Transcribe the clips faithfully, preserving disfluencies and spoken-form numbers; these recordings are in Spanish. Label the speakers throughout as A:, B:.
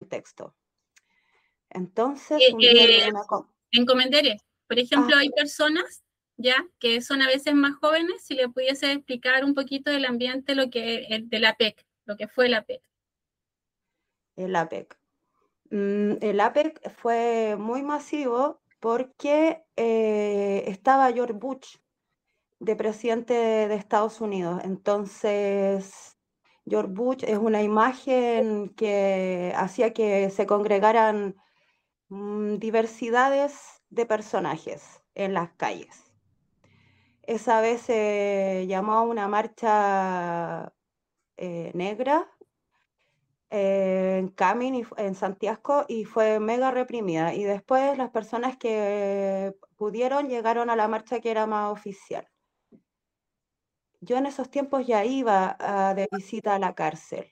A: texto. Entonces,
B: Eh,
A: un día
B: eh,
A: llegó una... co-
B: en Comenderes, por ejemplo,
A: Ah,
B: hay personas ya que son a veces más jóvenes, si le pudiese explicar un poquito del ambiente lo que el, de la P E C, lo que fue la P E C.
A: el A P E C. Mm, el A P E C fue muy masivo porque eh, estaba George Bush de presidente de Estados Unidos. Entonces, George Bush es una imagen que hacía que se congregaran mm, diversidades de personajes en las calles. Esa vez se llamó a una marcha eh, negra eh, en Camin, y fu- en Santiago, y fue mega reprimida. Y después las personas que pudieron llegaron a la marcha que era más oficial. Yo en esos tiempos ya iba ah, de visita a la cárcel,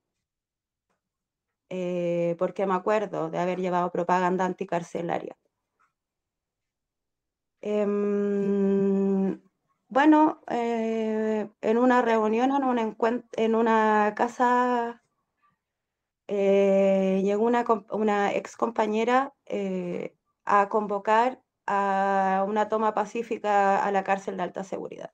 A: eh, porque me acuerdo de haber llevado propaganda anticarcelaria. Em, bueno, eh, en una reunión, en un encuent- en una casa, eh, llegó una, com- una ex compañera eh, a convocar a una toma pacífica a la cárcel de alta seguridad.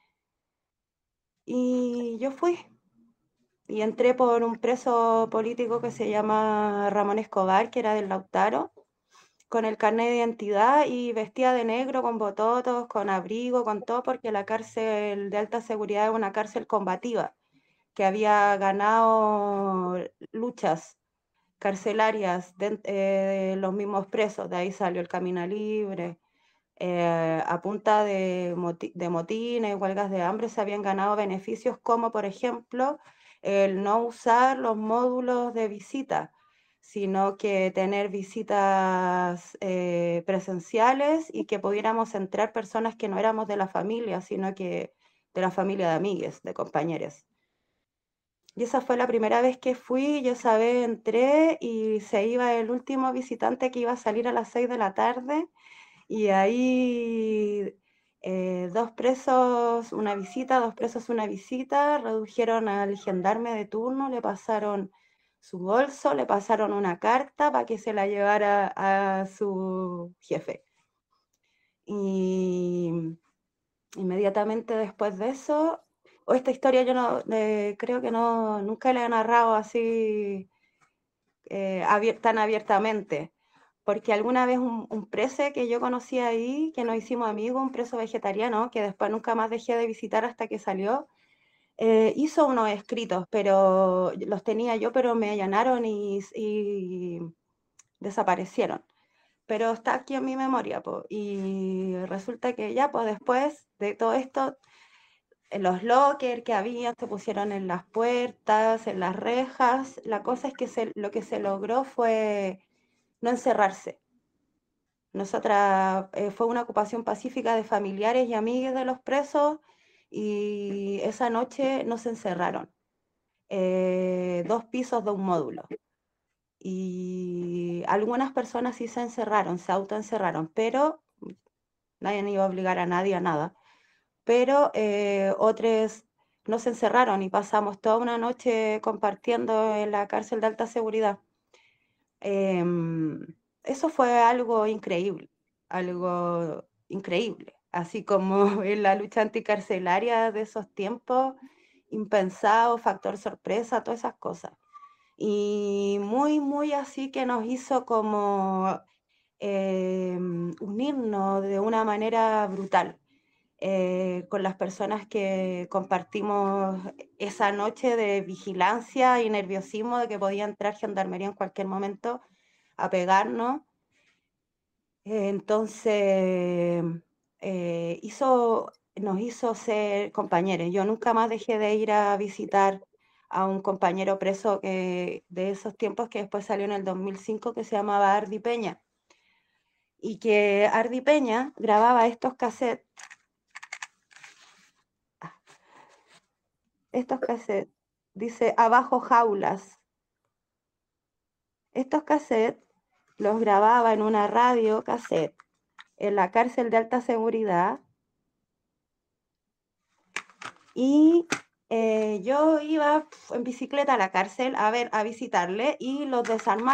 A: Y yo fui. Y entré por un preso político que se llama Ramón Escobar, que era del Lautaro, con el carnet de identidad y vestía de negro, con bototos, con abrigo, con todo, porque la cárcel de alta seguridad es una cárcel combativa, que había ganado luchas carcelarias de, eh, de los mismos presos, de ahí salió el Camino Libre. Eh, a punta de, moti de motines, huelgas de hambre, se habían ganado beneficios como, por ejemplo, el no usar los módulos de visita, sino que tener visitas eh, presenciales y que pudiéramos entrar personas que no éramos de la familia, sino que de la familia de amigues, de compañeros. Y esa fue la primera vez que fui, yo esa vez entré y se iba el último visitante que iba a salir a las seis de la tarde y ahí eh, dos presos una visita, dos presos una visita, redujeron al gendarme de turno, le pasaron su bolso, le pasaron una carta para que se la llevara a su jefe. Y inmediatamente después de eso, o esta historia yo no eh, creo que no, nunca la he narrado así eh, abier tan abiertamente, porque alguna vez un, un preso que yo conocí ahí, que nos hicimos amigos, un preso vegetariano, que después nunca más dejé de visitar hasta que salió, eh, hizo unos escritos, pero los tenía yo, pero me allanaron y, y desaparecieron. Pero está aquí en mi memoria, po, y resulta que ya, pues después de todo esto, en los lockers que había se pusieron en las puertas, en las rejas. La cosa es que se, lo que se logró fue no encerrarse. Nosotras, eh, fue una ocupación pacífica de familiares y amigos de los presos y esa noche no se encerraron. Eh, dos pisos de un módulo. Y algunas personas sí se encerraron, se autoencerraron, pero nadie iba a obligar a nadie a nada. Pero eh, otros no se encerraron y pasamos toda una noche compartiendo en la cárcel de alta seguridad. Em, eso fue algo increíble, algo increíble, así como en la lucha anticarcelaria de esos tiempos, impensado, factor sorpresa, todas esas cosas. Y muy, muy así que nos hizo como em, unirnos de una manera brutal eh, con las personas que compartimos esa noche de vigilancia y nerviosismo de que podía entrar gendarmería en cualquier momento a pegarnos. Eh, entonces, eh, hizo, nos hizo ser compañeros. Yo nunca más dejé de ir a visitar a un compañero preso que, de esos tiempos que después salió en el dos mil cinco que se llamaba Ardi Peña. Y que Ardi Peña grababa estos cassettes, estos cassettes, dice abajo jaulas. Estos cassettes los grababa en una radio cassette en la cárcel de alta seguridad y eh, yo iba en bicicleta a la cárcel a ver, a visitarle y los desarmaba.